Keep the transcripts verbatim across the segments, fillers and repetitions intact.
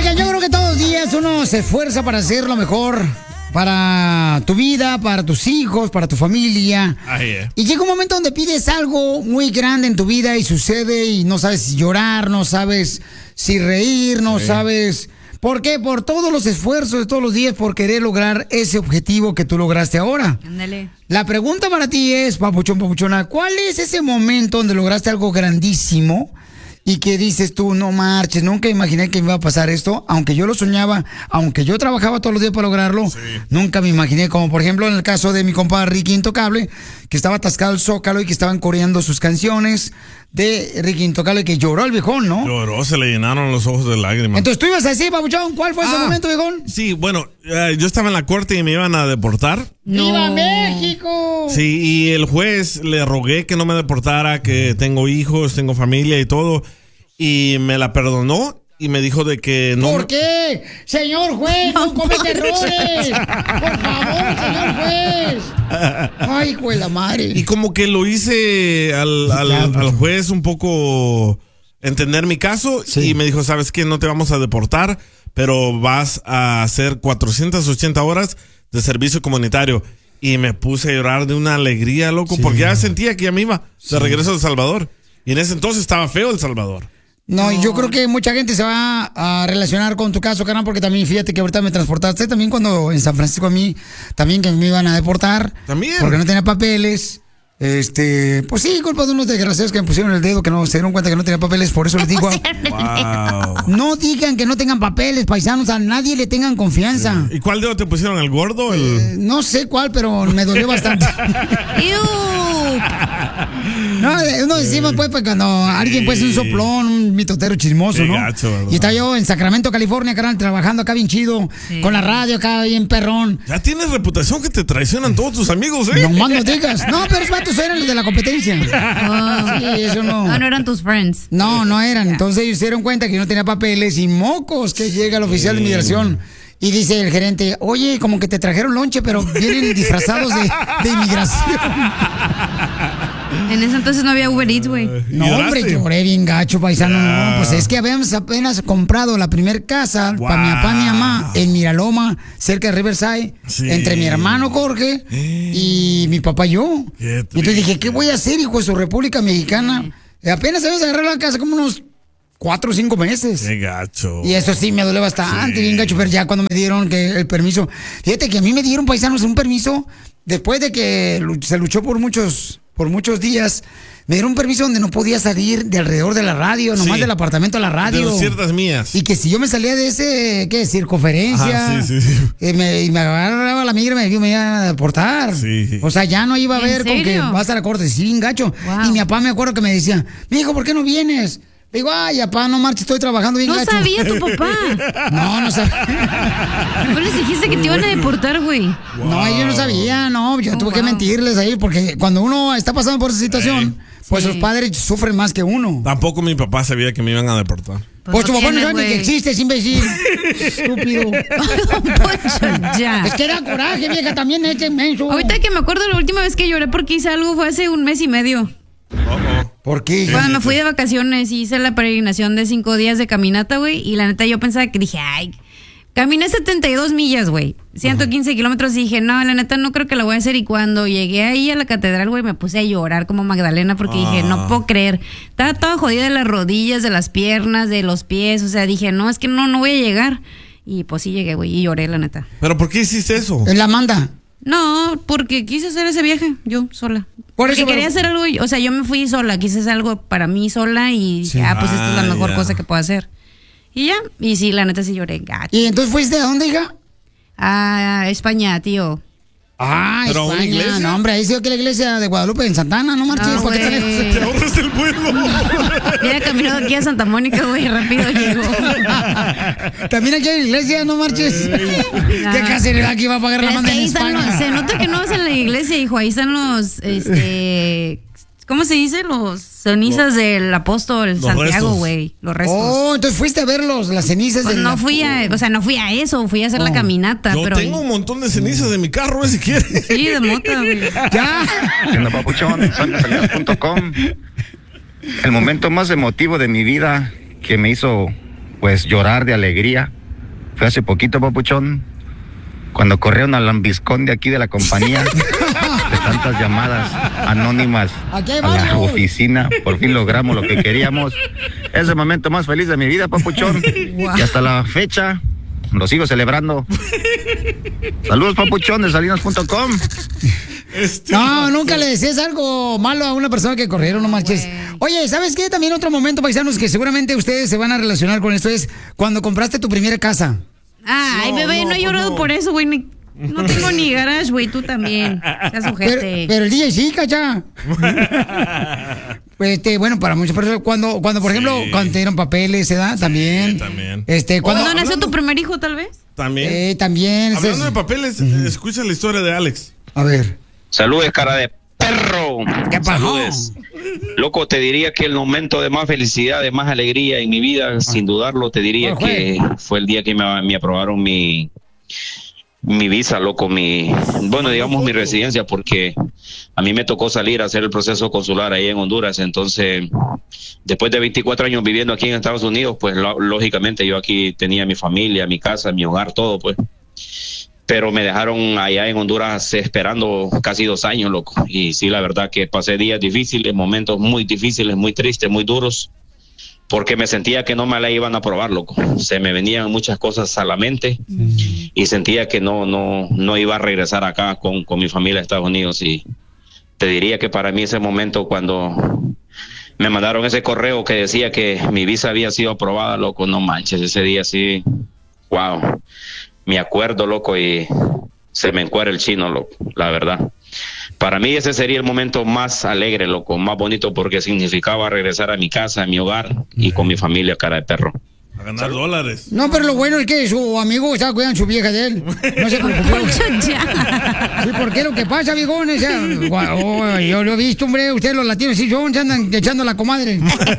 Oigan, yo creo que todos los días uno se esfuerza para hacer lo mejor para tu vida, para tus hijos, para tu familia. Ahí es. Y llega un momento donde pides algo muy grande en tu vida y sucede y no sabes si llorar, no sabes si reír, no sí. sabes... ¿Por qué? Por todos los esfuerzos de todos los días por querer lograr ese objetivo que tú lograste ahora. Ándale. La pregunta para ti es, papuchón, papuchona, ¿cuál es ese momento donde lograste algo grandísimo y que dices tú, no marches, nunca imaginé que me iba a pasar esto, aunque yo lo soñaba, aunque yo trabajaba todos los días para lograrlo, sí. nunca me imaginé, como por ejemplo en el caso de mi compa Ricky Intocable, que estaba atascado el Zócalo y que estaban coreando sus canciones de Ricky Intocable, que lloró el viejón, ¿no? Lloró, se le llenaron los ojos de lágrimas. Entonces tú ibas a decir, papuchón, ¿cuál fue ah, ese momento, viejón? Sí, bueno, eh, yo estaba en la corte y me iban a deportar. No. ¡Viva México! Sí, y el juez le rogué que no me deportara, que tengo hijos, tengo familia y todo, y me la perdonó. Y me dijo de que no... ¿Por qué? Señor juez, no comete errores. Por favor, señor juez. Ay, hijo de la madre. Y como que lo hice al, al, al juez un poco entender mi caso. Sí. Y me dijo, ¿sabes qué? No te vamos a deportar, pero vas a hacer cuatrocientas ochenta horas de servicio comunitario. Y me puse a llorar de una alegría, loco, sí. porque ya sentía que ya me iba de regreso a El Salvador. Y en ese entonces estaba feo El Salvador. No, no, yo creo que mucha gente se va a relacionar con tu caso, carnal, porque también fíjate que ahorita me transportaste, también cuando en San Francisco a mí, también que me iban a deportar. También. Porque no tenía papeles. Este, pues sí, culpa de unos desgraciados que me pusieron el dedo, que no se dieron cuenta que no tenía papeles, por eso les digo. Wow. No digan que no tengan papeles, paisanos, a nadie le tengan confianza. Sí. ¿Y cuál dedo te pusieron? ¿El gordo? El... Eh, no sé cuál, pero me dolió bastante. No, uno decimos pues, pues cuando sí. alguien pues un soplón, un mitotero chismoso, qué ¿no? Gacho, y estaba yo en Sacramento, California, carnal, trabajando acá bien chido, sí. con la radio acá bien perrón. Ya tienes reputación que te traicionan todos tus amigos, ¿eh? No más no digas. No, pero esos vatos eran los de la competencia. Oh. Sí, eso no. No, no eran tus friends. No, no eran. Entonces ellos se dieron cuenta que no tenía papeles y mocos que llega el oficial sí. de inmigración. Y dice el gerente, oye, como que te trajeron lonche, pero vienen disfrazados de, de inmigración. En ese entonces no había Uber Eats, güey. No, hombre, lloré bien gacho, paisano. Yeah. No, pues es que habíamos apenas comprado la primer casa wow. para mi papá y mi mamá en Miraloma, cerca de Riverside, sí. entre mi hermano Jorge y mi papá y yo. Entonces dije, ¿qué voy a hacer, hijo de su República Mexicana? Sí. Apenas habíamos agarrado la casa como unos cuatro o cinco meses. Qué gacho. Y eso sí me duele bastante, sí. bien gacho, pero ya cuando me dieron que el permiso. Fíjate que a mí me dieron, paisanos, un permiso después de que se luchó por muchos, por muchos días. Me dieron un permiso donde no podía salir de alrededor de la radio, nomás sí. del apartamento a la radio. De ciertas mías. Y que si yo me salía de ese, ¿qué? Circunferencia. Ajá, sí, sí, sí. Y me, y me agarraba la migra y me, me iba a deportar. Sí. O sea, ya no iba a ver con que vas a la corte. Sí, bien gacho. Wow. Y mi papá me acuerdo que me decía, mijo, ¿por qué no vienes? Digo, ay, papá, no marches, estoy trabajando bien No gacho. sabía tu papá. No, no sabía. ¿No les dijiste que te iban a deportar, güey? Wow. No, yo no sabía, no, yo oh, tuve wow. que mentirles ahí, porque cuando uno está pasando por esa situación, sí. pues sí. los padres sufren más que uno. Tampoco mi papá sabía que me iban a deportar. Pues, pues no tu papá tienes, no sabe ni que existes, imbécil. Estúpido. Ya. Es que da coraje, vieja, también este menso. Ahorita que me acuerdo, la última vez que lloré porque hice algo fue hace un mes y medio. Uh-oh. ¿Por qué? Cuando me fui de vacaciones hice la peregrinación de cinco días de caminata, güey, y la neta yo pensaba que dije, ay, caminé setenta y dos millas, güey, ciento quince uh-huh. kilómetros, y dije, no, la neta no creo que la voy a hacer. Y cuando llegué ahí a la catedral, güey, me puse a llorar como Magdalena porque uh. dije, no puedo creer, estaba toda jodida de las rodillas, de las piernas, de los pies, o sea, dije, no, es que no, no voy a llegar. Y pues sí llegué, güey, y lloré, la neta. ¿Pero por qué hiciste eso? En la Amanda. No, porque quise hacer ese viaje, yo sola. Por eso, porque quería pero... hacer algo, o sea, yo me fui sola, quise hacer algo para mí sola y sí. ah, pues esta es la mejor yeah. cosa que puedo hacer. Y ya, y sí, la neta sí lloré, gacho. ¿Y entonces fuiste a dónde, hija? A España, tío. Ah, ¿pero España? Una iglesia? No, hombre, ahí sí que la iglesia de Guadalupe en Santana, no marches. No, ¿para qué te, te ahorras el vuelo? Mira, caminado aquí a Santa Mónica, güey, rápido llegó. También aquí hay iglesia, no marches. Nah. ¿Qué caseridad aquí va a pagar la manda en España? Los, se nota que no vas en la iglesia, hijo, ahí están los, este... ¿Cómo se dice? Los cenizas del apóstol Santiago, güey. Los restos. Oh, entonces fuiste a ver los, las cenizas pues del... No fui a, o sea, no fui a eso, fui a hacer oh. la caminata. Yo pero... tengo un montón de cenizas de mi carro, si quieres. Sí, de mota, güey. Ya. En la papuchón, sonia salinas punto com. El momento más emotivo de mi vida que me hizo pues llorar de alegría. Fue hace poquito, papuchón, cuando corrieron al lambiscón de aquí de la compañía, de tantas llamadas anónimas a la oficina. Por fin logramos lo que queríamos. Es el momento más feliz de mi vida, papuchón. Wow. Y hasta la fecha lo sigo celebrando. Saludos, papuchón, de salinas punto com. Este no, nunca le decías algo malo a una persona que corrieron, no marches. Oye, ¿sabes qué? También otro momento, paisanos, que seguramente ustedes se van a relacionar con esto es cuando compraste tu primera casa. Ay, no, bebé, no, no he llorado no. por eso, güey. Ni, no tengo ni garage, güey, tú también. Seas ojete. Pero, pero el D J sí, cacha. Este, bueno, para muchas personas, cuando, cuando por ejemplo, sí. cuando te dieron papeles, ¿se da? También. Sí, también. Este, cuando ¿Cuándo nació tu primer hijo, tal vez? También. Eh, también. Hablando es... de papeles, uh-huh. escucha la historia de Alex. A ver. Saludes, cara de perro. ¿Qué pasó? Saludes. Loco, te diría que el momento de más felicidad, de más alegría en mi vida, ah. sin dudarlo, te diría oh, que fue el día que me, me aprobaron mi... mi visa, loco, mi, bueno, digamos mi residencia, porque a mí me tocó salir a hacer el proceso consular ahí en Honduras. Entonces, después de veinticuatro años viviendo aquí en Estados Unidos, pues lo, lógicamente yo aquí tenía mi familia, mi casa, mi hogar, todo, pues. Pero me dejaron allá en Honduras esperando casi dos años, loco. Y sí, la verdad que pasé días difíciles, momentos muy difíciles, muy tristes, muy duros, porque me sentía que no me la iban a aprobar, loco. Se me venían muchas cosas a la mente mm. y sentía que no, no, no iba a regresar acá con, con mi familia a Estados Unidos. Y te diría que para mí ese momento cuando me mandaron ese correo que decía que mi visa había sido aprobada, loco, no manches, ese día sí, wow, me acuerdo, loco, y se me encuera el chino, loco, la verdad. Para mí ese sería el momento más alegre, loco, más bonito, porque significaba regresar a mi casa, a mi hogar y con mi familia, cara de perro. A ganar ¿Salud? dólares. No, pero lo bueno es que su amigo estaba cuidando a su vieja de él. No se preocupó. Sí, porque lo que pasa, viejón, o sea, oh, yo lo he visto, hombre, ustedes los latinos sí son, se andan echando la comadre.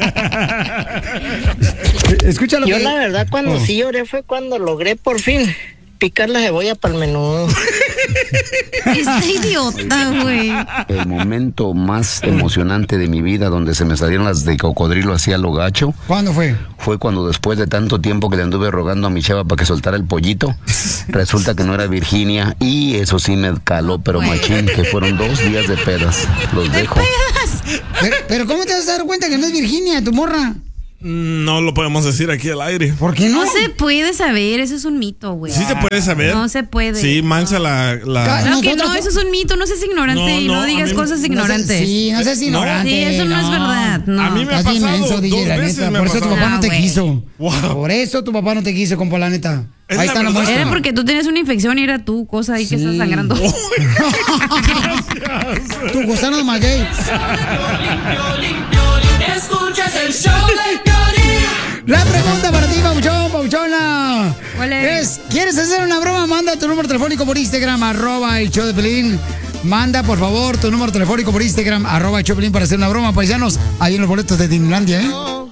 Escúchalo. Yo que... la verdad cuando oh. sí lloré fue cuando logré por fin picar la cebolla para el menudo. Está idiota, güey. El momento más emocionante de mi vida, donde se me salieron las de cocodrilo hacia lo gacho. ¿Cuándo fue? Fue cuando después de tanto tiempo que le anduve rogando a mi chava para que soltara el pollito, resulta que no era Virginia, y eso sí me caló, pero wey. machín, que fueron dos días de pedas. Los ¿De dejo. pedas? Pero, pero ¿cómo te vas a dar cuenta que no es Virginia, tu morra? No lo podemos decir aquí al aire. ¿Por qué no? No se puede saber, eso es un mito, güey. Sí se puede saber. No se puede. Sí, mancha no. la... la... No, que no, eso es un mito, no seas ignorante no, y no, no digas cosas ignorantes. No sé, sí, no seas ignorante. Sí, eso no, no es verdad. No. A mí me ha pasado inmenso, D J, dos la veces neta. me Por eso tu papá no te wey. quiso. Wow. Por eso tu papá no te quiso, compa, la neta. Es Ahí la está la muestra. Era porque tú tenías una infección y era tu cosa ahí sí. que estás sangrando. Oh, gracias. Tu gusano de maguey. Escuchas el show de Piolín. La pregunta para ti, Pauchón, Pauchona. ¿Cuál es? es? ¿Quieres hacer una broma? Manda tu número telefónico por Instagram, arroba el show de Piolín. Manda, por favor, tu número telefónico por Instagram, arroba el show de Piolín para hacer una broma, paisanos. Ahí en los boletos de Disneylandia, ¿eh?